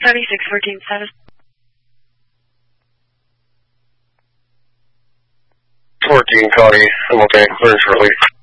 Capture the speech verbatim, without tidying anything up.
seventy-six fourteen status. fourteen, Cody. I'm okay. Very shortly.